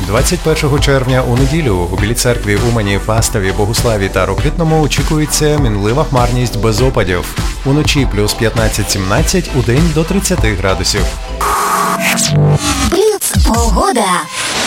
21 червня у неділю у Білій церкві, Умані, Фастові, Богуславі та Рокитному очікується мінлива хмарність без опадів. Уночі плюс 15-17, удень до 30 градусів. Бліц погода.